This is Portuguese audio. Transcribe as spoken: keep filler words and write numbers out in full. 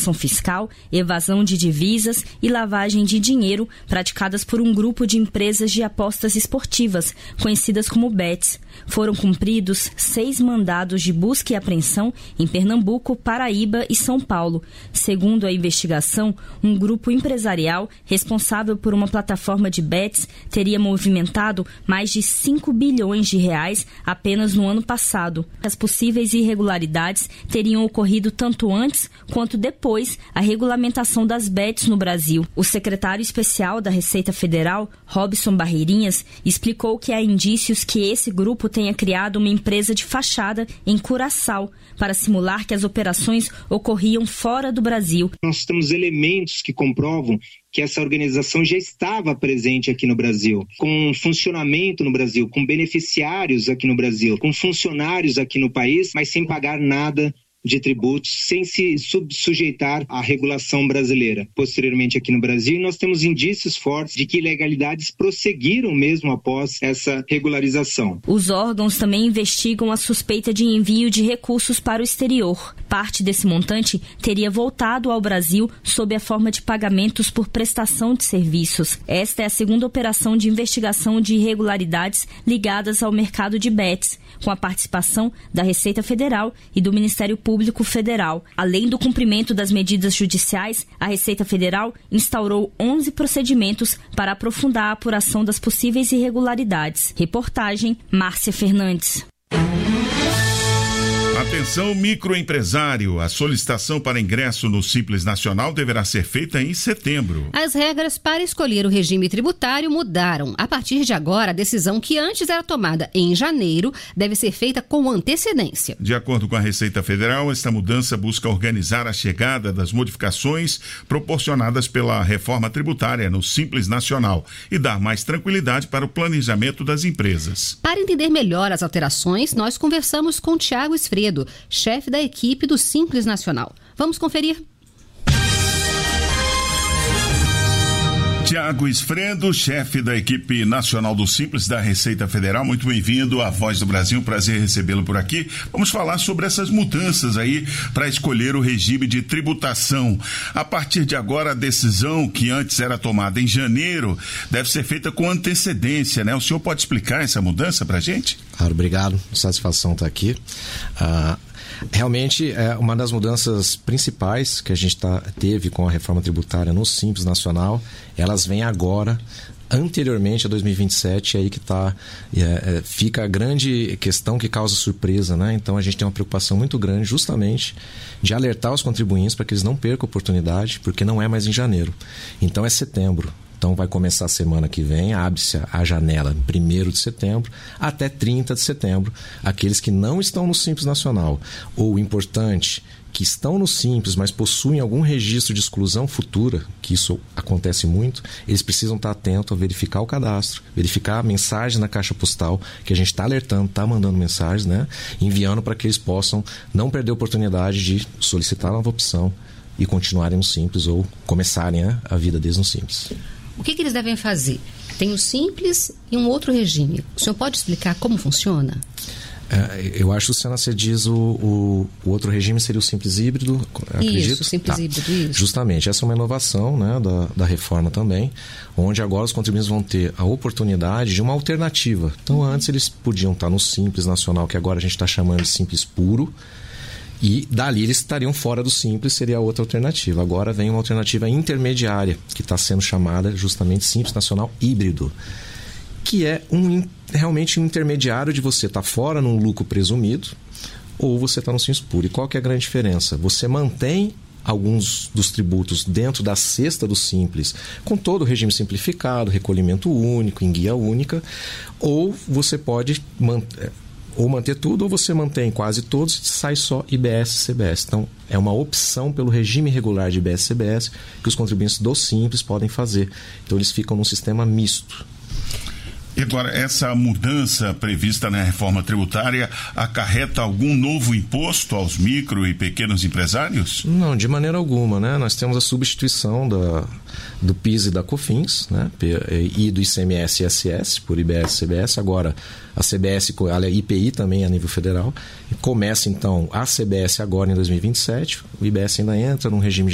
malversação fiscal, evasão de divisas e lavagem de dinheiro praticadas por um grupo de empresas de apostas esportivas, conhecidas como bets. Foram cumpridos seis mandados de busca e apreensão em Pernambuco, Paraíba e São Paulo. Segundo a investigação, um grupo empresarial responsável por uma plataforma de bets teria movimentado mais de cinco bilhões de reais apenas no ano passado. As possíveis irregularidades teriam ocorrido tanto antes quanto depois da regulamentação das bets no Brasil. O secretário especial da Receita Federal, Robson Barreirinhas, explicou que há indícios que esse grupo tenha criado uma empresa de fachada em Curaçao para simular que as operações ocorriam fora do Brasil. Nós temos elementos que comprovam que essa organização já estava presente aqui no Brasil, com funcionamento no Brasil, com beneficiários aqui no Brasil, com funcionários aqui no país, mas sem pagar nada de tributos, sem se sujeitar à regulação brasileira. Posteriormente aqui no Brasil, nós temos indícios fortes de que ilegalidades prosseguiram mesmo após essa regularização. Os órgãos também investigam a suspeita de envio de recursos para o exterior. Parte desse montante teria voltado ao Brasil sob a forma de pagamentos por prestação de serviços. Esta é a segunda operação de investigação de irregularidades ligadas ao mercado de bets, com a participação da Receita Federal e do Ministério Público Público Federal. Além do cumprimento das medidas judiciais, a Receita Federal instaurou onze procedimentos para aprofundar a apuração das possíveis irregularidades. Reportagem Márcia Fernandes. Atenção microempresário, a solicitação para ingresso no Simples Nacional deverá ser feita em setembro. As regras para escolher o regime tributário mudaram. A partir de agora, a decisão que antes era tomada em janeiro deve ser feita com antecedência. De acordo com a Receita Federal, esta mudança busca organizar a chegada das modificações proporcionadas pela reforma tributária no Simples Nacional e dar mais tranquilidade para o planejamento das empresas. Para entender melhor as alterações, nós conversamos com Tiago Esfredo, chefe da equipe do Simples Nacional. Vamos conferir? Tiago Esfredo, chefe da equipe nacional do Simples da Receita Federal, muito bem-vindo à Voz do Brasil, prazer recebê-lo por aqui. Vamos falar sobre essas mudanças aí para escolher o regime de tributação. A partir de agora, a decisão que antes era tomada em janeiro deve ser feita com antecedência, né? O senhor pode explicar essa mudança para a gente? Claro, obrigado. Satisfação estar aqui. Ah, realmente, é uma das mudanças principais que a gente tá, teve com a reforma tributária no Simples Nacional, elas vêm agora, anteriormente a dois mil e vinte e sete, é aí que tá, é, é, fica a grande questão que causa surpresa, né? Então a gente tem uma preocupação muito grande justamente de alertar os contribuintes para que eles não percam a oportunidade, porque não é mais em janeiro. Então é setembro. Então vai começar a semana que vem, abre-se a janela primeiro de setembro até trinta de setembro. Aqueles que não estão no Simples Nacional ou, importante, que estão no Simples, mas possuem algum registro de exclusão futura, que isso acontece muito, eles precisam estar atentos a verificar o cadastro, verificar a mensagem na caixa postal, que a gente está alertando, está mandando mensagens, né? Enviando para que eles possam não perder a oportunidade de solicitar a nova opção e continuarem no Simples ou começarem, né, a vida deles no Simples. O que, que eles devem fazer? Tem o Simples e um outro regime. O senhor pode explicar como funciona? É, eu acho, Luciana, você diz o, o, o outro regime seria o Simples Híbrido, acredito? Isso, Simples tá. Híbrido, isso. Justamente, essa é uma inovação, né, da, da reforma também, onde agora os contribuintes vão ter a oportunidade de uma alternativa. Então, uhum. antes eles podiam estar no Simples Nacional, que agora a gente está chamando de Simples Puro, e dali eles estariam fora do Simples, seria a outra alternativa. Agora vem uma alternativa intermediária, que está sendo chamada justamente Simples Nacional Híbrido, que é um, realmente um intermediário de você estar tá fora num lucro presumido ou você está no Simples Puro. E qual que é a grande diferença? Você mantém alguns dos tributos dentro da cesta do Simples, com todo o regime simplificado, recolhimento único, em guia única, ou você pode manter... ou manter tudo, ou você mantém quase todos e sai só I B S e C B S. Então, é uma opção pelo regime regular de I B S e C B S que os contribuintes do Simples podem fazer. Então, eles ficam num sistema misto. E agora, essa mudança prevista na reforma tributária acarreta algum novo imposto aos micro e pequenos empresários? Não, de maneira alguma, né? Nós temos a substituição da, do PIS e da COFINS, né? E do I C M S e I S S por I B S e C B S. Agora, a C B S, a I P I também a nível federal. Começa, então, a C B S agora em dois mil e vinte e sete. O I B S ainda entra num regime